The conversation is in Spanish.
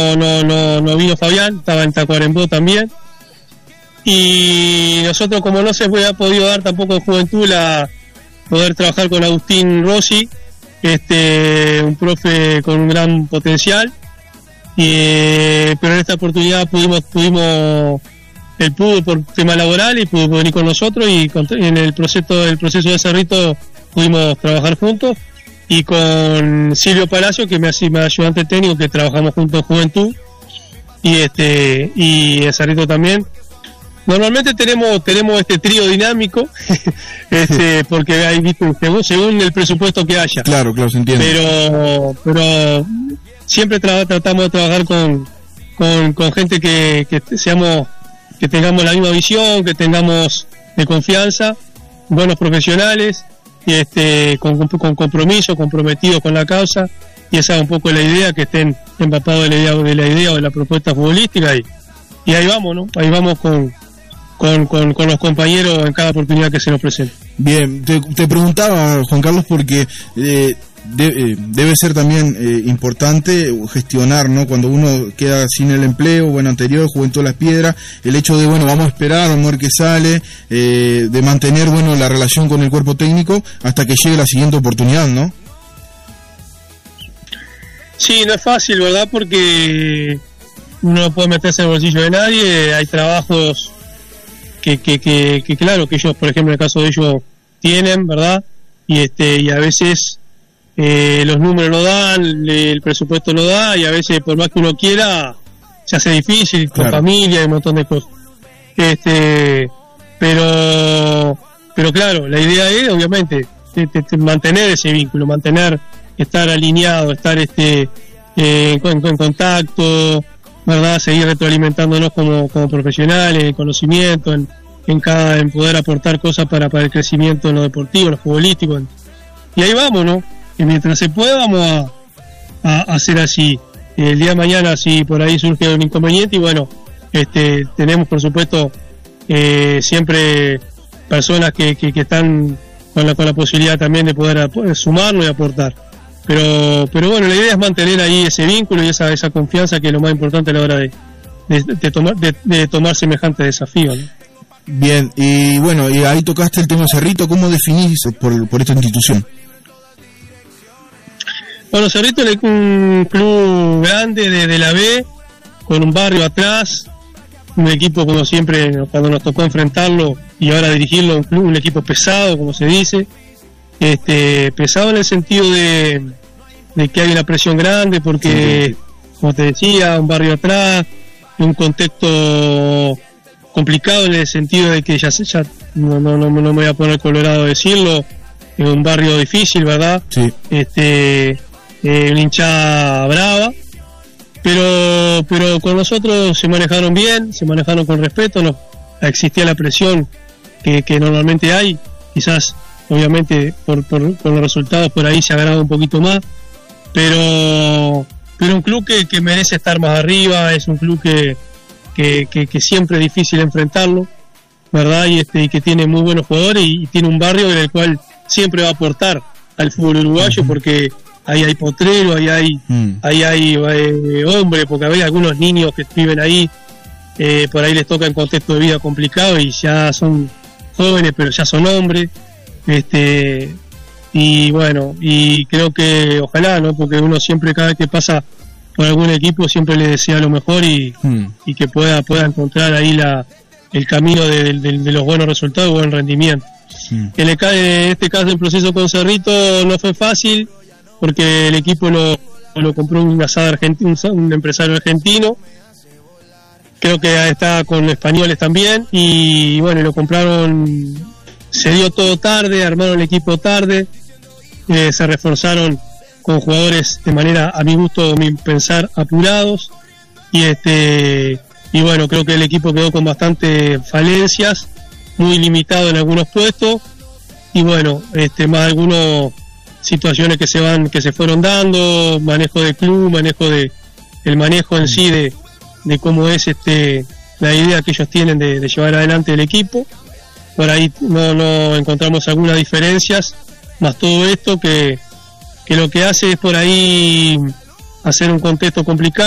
no vino Fabián, estaba en Tacuarembó también. Y nosotros, como no se ha podido dar tampoco en Juventud poder trabajar con Agustín Rossi, un profe con un gran potencial, pero en esta oportunidad él pudo por tema laboral y pudo venir con nosotros, y en el proceso de Cerrito pudimos trabajar juntos, y con Silvio Palacio, que me ayudante técnico, que trabajamos juntos en Juventud, y en Cerrito también. Normalmente tenemos este trío dinámico, porque hay, según el presupuesto que haya. Claro, se entiende. Pero siempre tratamos de trabajar con gente que tengamos la misma visión, que tengamos de confianza, buenos profesionales, y con compromiso, comprometidos con la causa, y esa es un poco la idea, que estén empapados de la idea o de la propuesta futbolística, y ahí vamos, ¿no? Ahí vamos con los compañeros en cada oportunidad que se nos presente. Bien, te preguntaba, Juan Carlos, porque debe ser también importante gestionar, ¿no? Cuando uno queda sin el empleo, anterior, Juventud Las Piedras, el hecho de, vamos a esperar, vamos a ver qué sale, de mantener, la relación con el cuerpo técnico hasta que llegue la siguiente oportunidad, ¿no? Sí, no es fácil, ¿verdad? Porque uno no puede meterse en el bolsillo de nadie, hay trabajos que claro, que ellos, por ejemplo, en el caso de ellos, tienen, ¿verdad? Y a veces los números lo dan, el presupuesto lo da, y a veces, por más que uno quiera, se hace difícil, con familia y un montón de cosas. Pero claro, la idea es, obviamente, mantener ese vínculo, estar alineado, estar en contacto, ¿verdad? Seguir retroalimentándonos como profesionales, en conocimiento, en poder aportar cosas para el crecimiento en lo deportivo, en lo futbolístico. Y ahí vamos, ¿no? Y mientras se pueda, vamos a hacer así. El día de mañana, si por ahí surge un inconveniente, y tenemos, por supuesto, siempre personas que están con la posibilidad también de poder sumarlo y aportar. Pero la idea es mantener ahí ese vínculo y esa confianza, que es lo más importante a la hora de tomar semejante desafío, ¿no? Bien, y ahí tocaste el tema Cerrito. ¿Cómo definís por esta institución? Cerrito es un club grande de la B, con un barrio atrás, un equipo, como siempre, cuando nos tocó enfrentarlo y ahora dirigirlo, un equipo pesado, como se dice, pesado en el sentido de que hay una presión grande, porque, como te decía, un barrio atrás, un contexto complicado en el sentido de que ya no me voy a poner colorado a decirlo, es un barrio difícil, ¿verdad? Sí. Una hinchada brava, pero con nosotros se manejaron bien, se manejaron con respeto, no existía la presión que normalmente hay, quizás obviamente por los resultados por ahí se agrava un poquito más, pero un club que merece estar más arriba, es un club que siempre es difícil enfrentarlo, ¿verdad? Y que tiene muy buenos jugadores, y tiene un barrio en el cual siempre va a aportar al fútbol uruguayo, porque ahí hay potrero, ahí hay hombres, porque hay algunos niños que viven ahí, por ahí les toca en contexto de vida complicado y ya son jóvenes, pero ya son hombres, y creo que ojalá, ¿no? Porque uno siempre, cada vez que pasa por algún equipo, siempre le desea lo mejor, y que pueda encontrar ahí el camino de los buenos resultados y buen rendimiento. En este caso, el proceso con Cerrito no fue fácil, porque el equipo lo compró un asado argentino, un empresario argentino, creo que está con españoles también, y lo compraron, se dio todo tarde, armaron el equipo tarde, se reforzaron con jugadores de manera, a mi gusto, a mi pensar, apurados, y creo que el equipo quedó con bastantes falencias, muy limitado en algunos puestos, y más algunas situaciones que se fueron dando, manejo del club, el manejo en sí de cómo es la idea que ellos tienen de llevar adelante el equipo. Por ahí no encontramos algunas diferencias, más todo esto que lo que hace es por ahí hacer un contexto complicado.